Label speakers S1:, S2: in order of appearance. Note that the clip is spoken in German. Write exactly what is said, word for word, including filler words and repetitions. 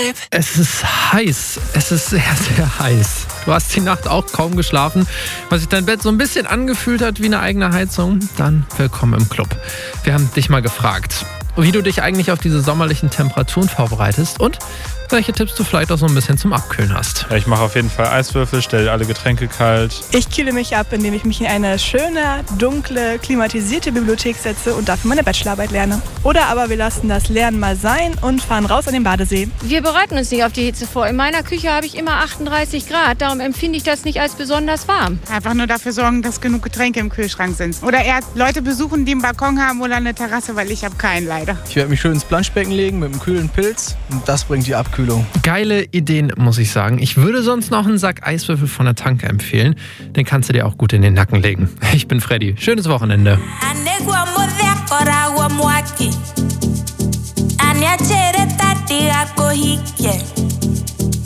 S1: Es ist heiß. Es ist sehr, sehr heiß. Du hast die Nacht auch kaum geschlafen, weil sich dein Bett so ein bisschen angefühlt hat wie eine eigene Heizung. Dann willkommen im Club. Wir haben dich mal gefragt, wie du dich eigentlich auf diese sommerlichen Temperaturen vorbereitest und welche Tipps du vielleicht auch so ein bisschen zum Abkühlen hast.
S2: Ja, ich mache auf jeden Fall Eiswürfel, stelle alle Getränke kalt.
S3: Ich kühle mich ab, indem ich mich in eine schöne, dunkle, klimatisierte Bibliothek setze und dafür meine Bachelorarbeit lerne. Oder aber wir lassen das Lernen mal sein und fahren raus an den Badesee.
S4: Wir bereiten uns nicht auf die Hitze vor. In meiner Küche habe ich immer achtunddreißig Grad, darum empfinde ich das nicht als besonders warm.
S5: Einfach nur dafür sorgen, dass genug Getränke im Kühlschrank sind. Oder eher Leute besuchen, die einen Balkon haben oder eine Terrasse, weil ich habe keinen leider.
S6: Ich werde mich schön ins Planschbecken legen mit einem kühlen Pilz und das bringt die Abkühlung.
S1: Geile Ideen, muss ich sagen. Ich würde sonst noch einen Sack Eiswürfel von der Tanke empfehlen. Den kannst du dir auch gut in den Nacken legen. Ich bin Freddy. Schönes Wochenende.
S7: Aniachere tati ako hiki